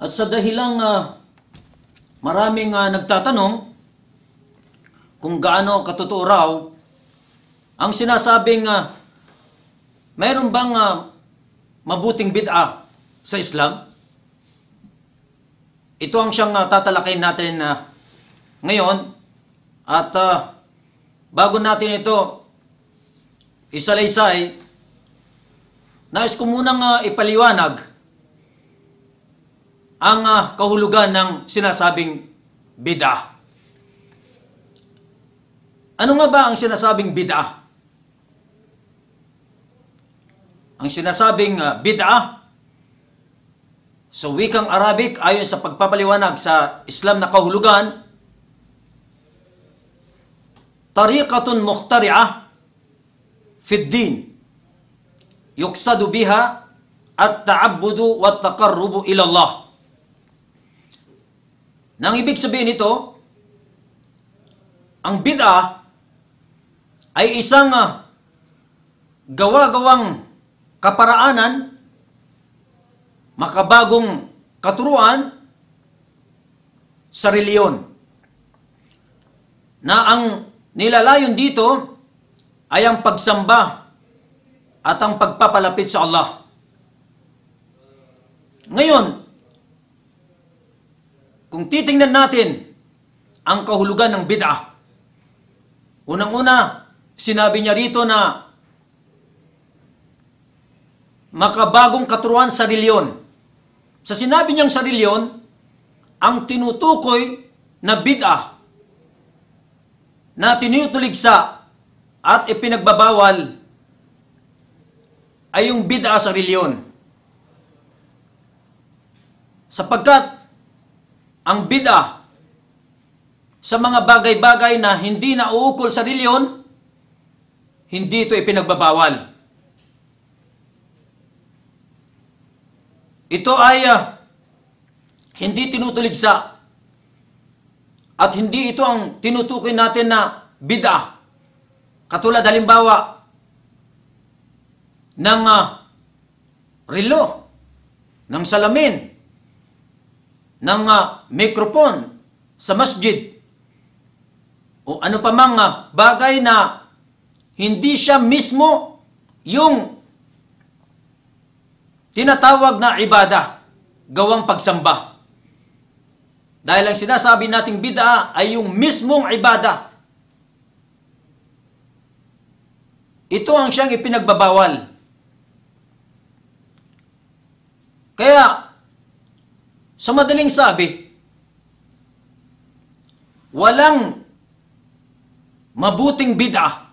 At sa dahilang maraming nagtatanong kung gaano katotoo raw ang sinasabing mayroon bang mabuting bid'a sa Islam? Ito ang siyang tatalakayin natin ngayon. At bago natin ito isalaysay, nais ko munang ipaliwanag ang kahulugan ng sinasabing bid'a. Ano nga ba ang sinasabing bid'a? Ang sinasabing bid'a sa wikang Arabic ayon sa pagpapaliwanag sa Islam na kahulugan, tariqatun mukhtari'ah fi ad-din yuqsadu biha at-ta'abbudu wat-taqarrubu ila Allah. Nang ibig sabihin nito, ang bid'a ay isang gawa-gawang kaparaanan, makabagong katuruan sa reliyon, na ang nilalayon dito ay ang pagsamba at ang pagpapalapit sa Allah. Ngayon, kung titingnan natin ang kahulugan ng bid'a, unang-una, sinabi niya rito na makabagong katuruan sa reliyon. Sa sinabi niyang sa reliyon, ang tinutukoy na bid'a na tinutuligsa at ipinagbabawal ay yung bid'a sa reliyon. Sapagkat ang bid'a sa mga bagay-bagay na hindi nauukol sa reliyon, hindi ito ipinagbabawal. Ito ay hindi tinutuligsa at hindi ito ang tinutukoy natin na bid'a. Katulad halimbawa ng relo, ng salamin, ng mikrofon sa masjid, o ano pa mang bagay na hindi siya mismo yung tinatawag na ibada, gawang pagsamba. Dahil ang sinasabi nating bid'a ay yung mismong ibada. Ito ang siyang ipinagbabawal. Kaya, sa madaling sabi, walang mabuting bid'a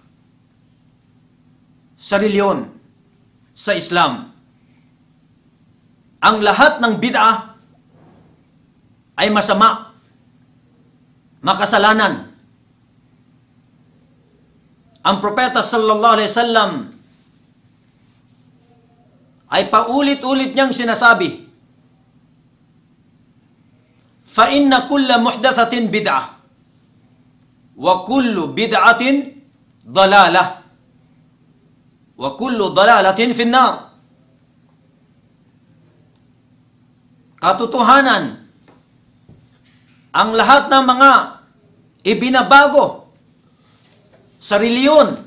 sa reliyon, sa Islam. Ang lahat ng bid'a ay masama, makasalanan. Ang propeta sallallahu alaihi wasallam ay paulit-ulit niyang sinasabi, fa inna kulla muhdathatin bid'ah wa kullu bid'atin dalalah wa kullu dalalatin finnar. Katotohanan, ang lahat ng mga ibinabago sa reliyon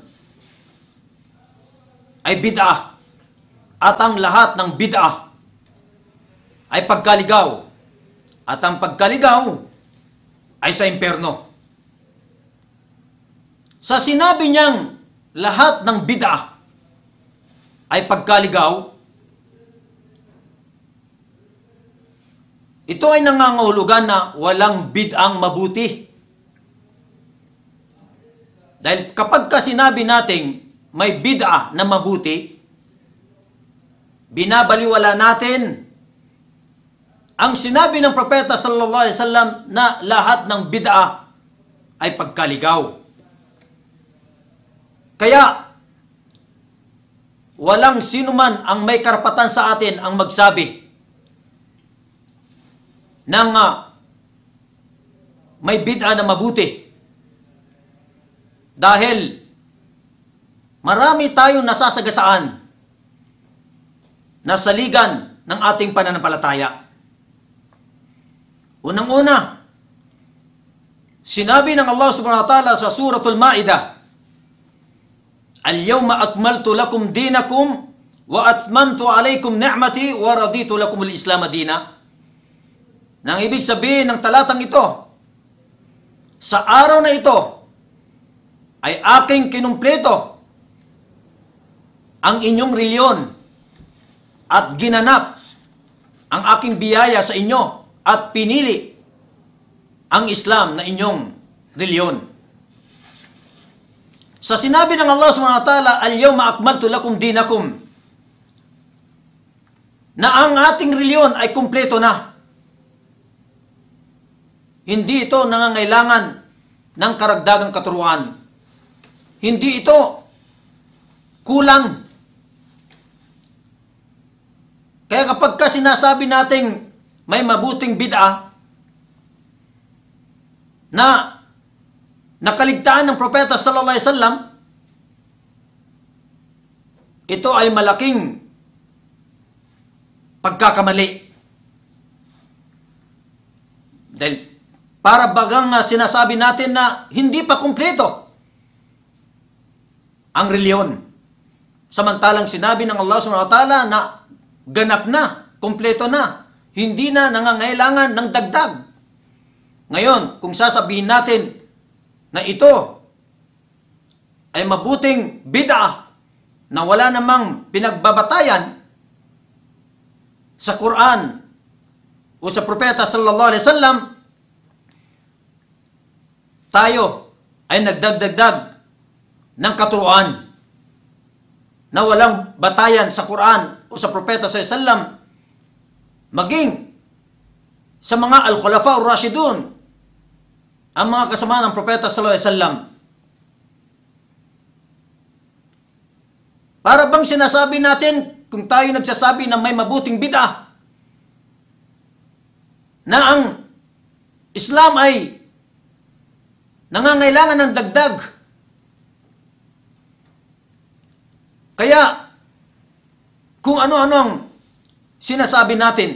ay bid'ah, at ang lahat ng bid'ah ay pagkaligaw, at ang pagkaligaw ay sa impyerno. Sa sinabi niyang lahat ng bid'ah ay pagkaligaw, ito ay nangangahulugan na walang bid'ang mabuti. Dahil kapag sinabi nating may bid'a na mabuti, binabaliwala natin ang sinabi ng propeta sallallahu alaihi wasallam na lahat ng bid'a ay pagkaligaw. Kaya, walang sinuman ang may karapatan sa atin ang magsabi ng may bid'a na mabuti. Dahil marami tayong nasasagasaan na saligan ng ating pananampalataya. Unang-una, sinabi ng Allah subhanahu wa ta'ala sa Suratul Ma'idah, "Al-yawma akmaltu lakum dinakum wa atmamtu alaykum ni'mati wa raditu lakum al-Islam dina." Nang ibig sabihin ng talatang ito, sa araw na ito ay aking kinumpleto ang inyong reliyon at ginanap ang aking biyaya sa inyo at pinili ang Islam na inyong reliyon. Sa sinabi ng Allah subhanahu wa ta'ala, "Al-yawma akmaltu lakum dinakum," na ang ating reliyon ay kumpleto na. Hindi ito nangangailangan ng karagdagang katuruan. Hindi ito kulang. Kaya kapag ka sinasabi nating may mabuting bid'a na nakaligtaan ng propeta sallallahu alaihi wasallam, ito ay malaking pagkakamali. Dahil para bagang sinasabi natin na hindi pa kumpleto ang reliyon. Samantalang sinabi ng Allah subhanahu wa ta'ala na ganap na, kumpleto na, hindi na nangangailangan ng dagdag. Ngayon, kung sasabihin natin na ito ay mabuting bid'a na wala namang pinagbabatayan sa Quran o sa propeta sallallahu alaihi wasallam, tayo ay nagdagdagdag ng katuruan na walang batayan sa Quran o sa propeta sallallahu alaihi wasallam, maging sa mga al-khulafa ar-rashidun, ang mga kasama ng propeta sallallahu alaihi wasallam. Para bang sinasabi natin, kung tayo nagsasabi na may mabuting bid'ah, na ang Islam ay nangangailangan ng dagdag. Kaya, kung ano-ano ang sinasabi natin,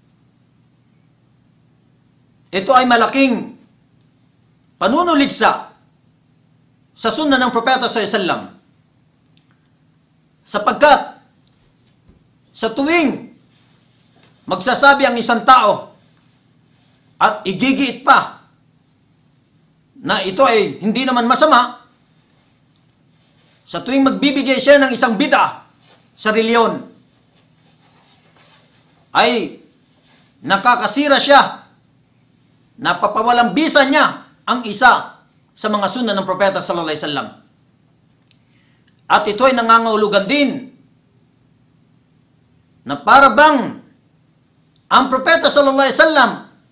ito ay malaking panunuligsa sa sunna ng propeta sallallahu alaihi wasallam. Sapagkat, sa tuwing magsasabi ang isang tao at igigiit pa na ito ay hindi naman masama, sa tuwing magbibigay siya ng isang bid'ah sa reliyon, ay nakakasira siya, napapawalang bisa niya ang isa sa mga sunna ng propeta sallallahu alaihi wasallam. At ito ay nangangahulugan din na para bang ang propeta sallallahu alaihi wasallam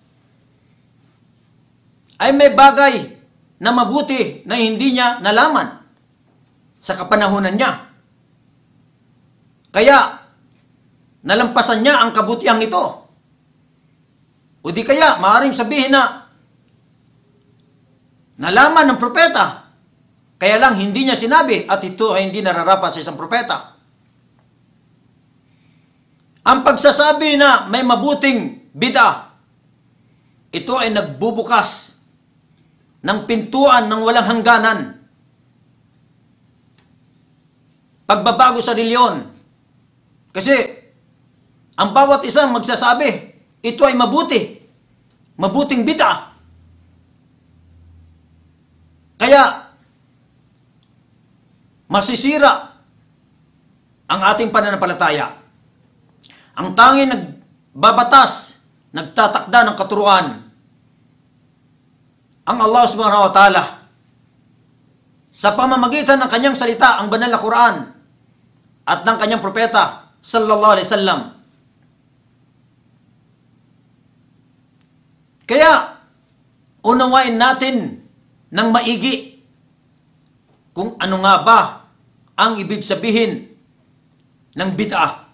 ay may bagay na mabuti na hindi niya nalaman sa kapanahunan niya. Kaya, nalampasan niya ang kabutihan ito. O di kaya, maaaring sabihin na nalaman ng propeta, kaya lang hindi niya sinabi at ito ay hindi nararapat sa isang propeta. Ang pagsasabi na may mabuting bid'ah, ito ay nagbubukas ng pintuan ng walang hangganan. Pagbabago sa reliyon. Kasi, ang bawat isang magsasabi, ito ay mabuti. Mabuting bid'ah. Kaya, masisira ang ating pananampalataya. Ang tanging nagbabatas, nagtatakda ng katuruan, ang Allah subhanahu wa ta'ala. Sa pamamagitan ng kanyang salita, ang banal na Quran, at ng kanyang propeta, sallallahu alaihi wasallam. Kaya, unawain natin ng maigi kung ano nga ba ang ibig sabihin ng bid'ah.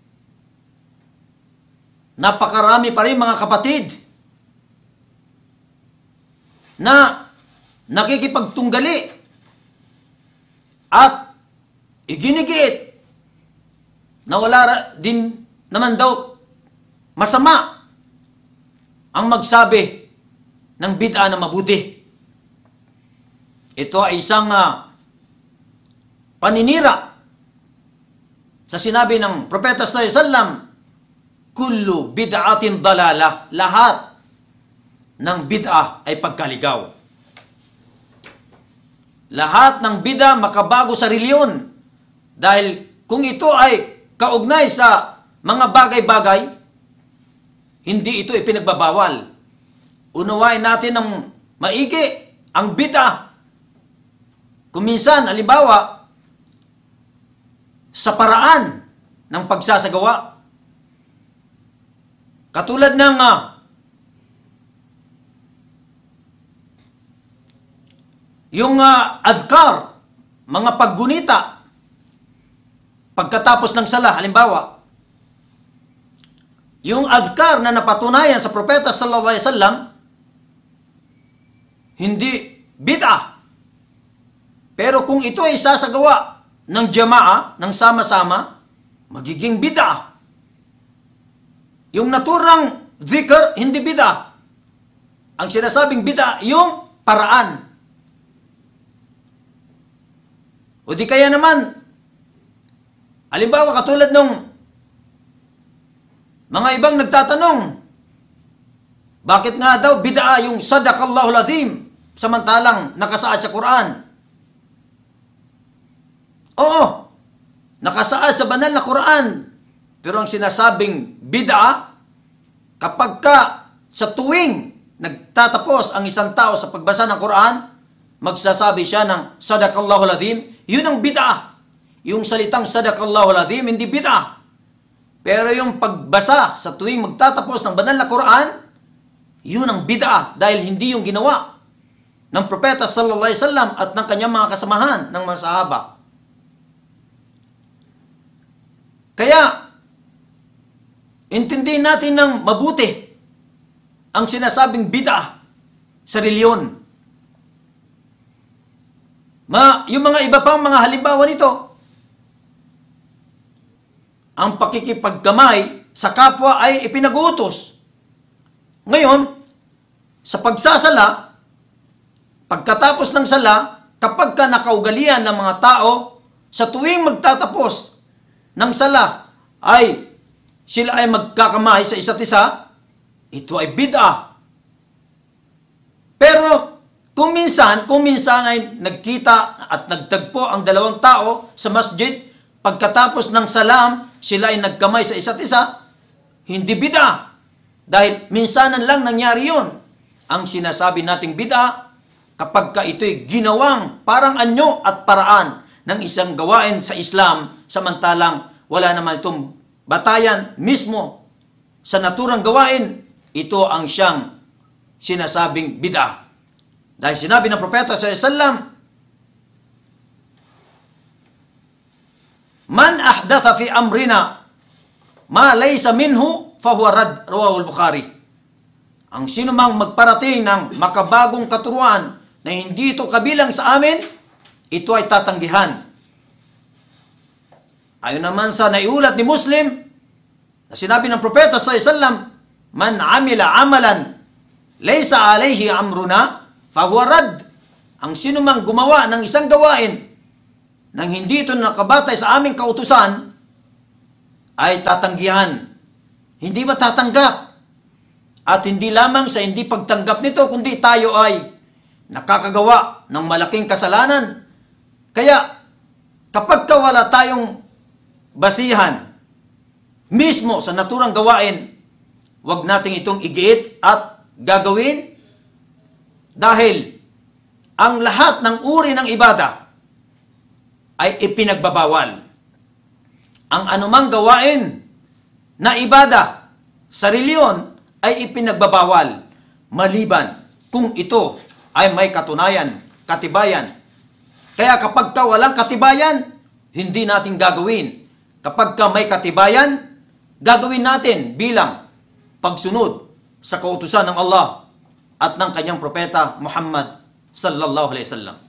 Napakarami pa rin mga kapatid na nakikipagtunggali at iginigiit na wala din naman daw masama ang magsabi ng bid'a na mabuti. Ito ay isang paninira sa sinabi ng Propeta sallallahu alaihi wasallam, kullu bid'atin dalalah, lahat ng bid'a ay pagkaligaw. Lahat ng bid'a makabago sa reliyon. Dahil kung ito ay kaugnay sa mga bagay-bagay, hindi ito ipinagbabawal. Unawain natin ng maigi ang bid'a. Kung minsan, halimbawa, sa paraan ng pagsasagawa. Katulad ng yung adhkar, mga paggunita, pagkatapos ng sala, halimbawa, yung adhkar na napatunayan sa Propeta sallallahu alaihi wasallam, hindi bid'ah. Pero kung ito ay sasagawa ng jama'a, ng sama-sama, magiging bid'ah. Yung naturang dhikr, hindi bid'ah. Ang sinasabing bid'ah, yung paraan. O di kaya naman, halimbawa katulad nung mga ibang nagtatanong, bakit nga daw bid'a yung sadaqallahul azim samantalang nakasaad sa Quran? Oo, nakasaad sa banal na Quran. Pero ang sinasabing bid'a, kapag ka sa tuwing nagtatapos ang isang tao sa pagbasa ng Quran, magsasabi siya ng sadaqallahul azim, yun ang bid'a. Yung salitang sadaqallahul azim, hindi bid'a. Pero yung pagbasa sa tuwing magtatapos ng banal na Quran, yun ang bid'a dahil hindi yung ginawa ng Propeta sallallahu alaihi wasallam at ng kanyang mga kasamahan ng mga sahaba. Kaya, intindihin natin ng mabuti ang sinasabing bid'a sa reliyon. Yung mga iba pang mga halimbawa nito, ang pakikipagkamay sa kapwa ay ipinag-uutos. Ngayon, sa pagsasala, pagkatapos ng sala, kapag ka nakaugalian ng mga tao, sa tuwing magtatapos ng sala, ay sila ay magkakamay sa isa't isa, ito ay bid'ah. Pero, kung minsan ay nagkita at nagtagpo ang dalawang tao sa masjid, pagkatapos ng salam, sila ay nagkamay sa isa't isa, hindi bid'ah. Dahil minsanan lang nangyari yun. Ang sinasabi nating bid'ah, kapag ka ito'y ginawang parang anyo at paraan ng isang gawain sa Islam, samantalang wala naman itong batayan mismo sa naturang gawain, ito ang siyang sinasabing bid'ah. Dahil sinabi ng Propeta sallallahu alaihi wasallam, man ahdatha fi amrina ma laysa minhu fahuwa rad, rawahu al-Bukhari. Ang sino mang magparating ng makabagong katuruan na hindi ito kabilang sa amin, ito ay tatanggihan. Ayon naman sa naiulat ni Muslim, na sinabi ng Propeta sallallahu alaihi wasallam, man amila amalan laysa alayhi amruna fahuwa rad. Ang sino mang gumawa ng isang gawain nang hindi ito nakabatay sa aming kautusan, ay tatanggihan. Hindi matatanggap. At hindi lamang sa hindi pagtanggap nito, kundi tayo ay nakakagawa ng malaking kasalanan. Kaya, kapag wala tayong basihan mismo sa naturang gawain, wag nating itong igiit at gagawin dahil ang lahat ng uri ng ibada ay ipinagbabawal. Ang anumang gawain na ibada sa reliyon ay ipinagbabawal maliban kung ito ay may katunayan, katibayan. Kaya kapag walang katibayan, hindi natin gagawin. Kapag may katibayan, gagawin natin bilang pagsunod sa kautusan ng Allah at ng kanyang propeta Muhammad sallallahu alaihi wasallam.